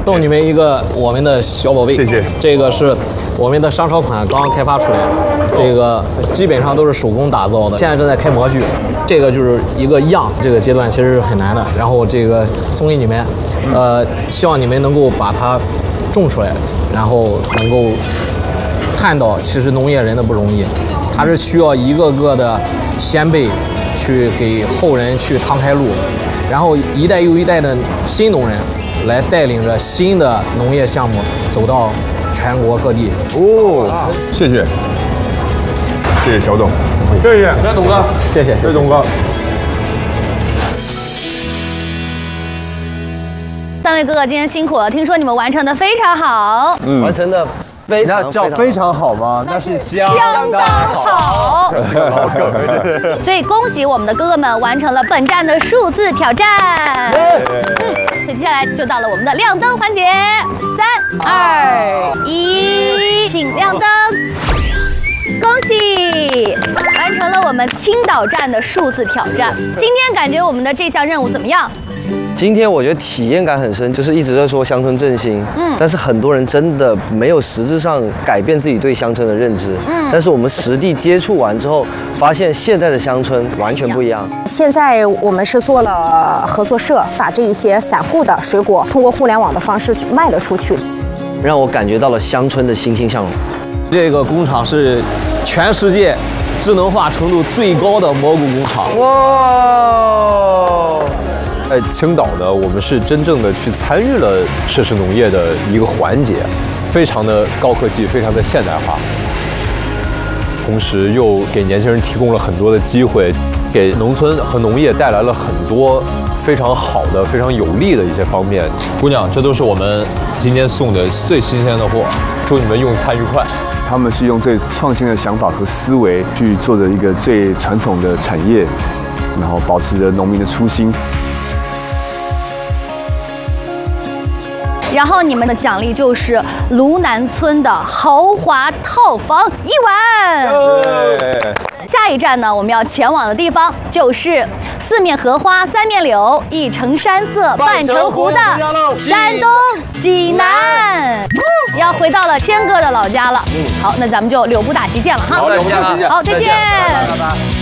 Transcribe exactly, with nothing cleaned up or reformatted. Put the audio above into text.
送你们一个我们的小宝贝， 谢谢。 这个是我们的商超款，刚刚开发出来，这个基本上都是手工打造的，现在正在开模具。这个就是一个样，这个阶段其实是很难的。然后这个送给你们，呃，希望你们能够把它种出来，然后能够看到其实农业人的不容易，它是需要一个个的先辈去给后人去趟开路，然后一代又一代的新农人来带领着新的农业项目走到全国各地。 哦，谢谢，谢谢小董，谢谢，谢谢董哥， 谢谢， 谢谢董哥。 三位哥哥今天辛苦了，听说你们完成的非常好， 嗯，完成的非常那叫非常好吗？那是相相当好。所以恭喜我们的哥哥们完成了本站的数字挑战。嗯，所以接下来就到了我们的亮灯环节，三二一，请亮灯。恭喜完成了我们青岛站的数字挑战。今天感觉我们的这项任务怎么样？ 今天我觉得体验感很深，就是一直在说乡村振兴，嗯，但是很多人真的没有实质上改变自己对乡村的认知，嗯，但是我们实地接触完之后，发现现在的乡村完全不一样。 现在我们是做了合作社，把这一些散户的水果通过互联网的方式去卖了出去， 让我感觉到了乡村的欣欣向荣。 这个工厂是全世界智能化程度最高的蘑菇工厂。 哇！在青岛呢，我们是真正的去参与了社区农业的一个环节，非常的高科技，非常的现代化，同时又给年轻人提供了很多的机会，给农村和农业带来了很多非常好的、非常有利的一些方面。姑娘，这都是我们今天送的最新鲜的货，祝你们用餐愉快。 他们是用最创新的想法和思维去做的一个最传统的产业，然后保持着农民的初心。 然后你们的奖励就是芦南村的豪华套房一晚。下一站呢，我们要前往的地方就是四面荷花三面柳，一城山色半城湖的山东济南，要回到了谦哥的老家了。好，那咱们就柳不打旗见了哈。 好，再见， 好，再见。 拜拜。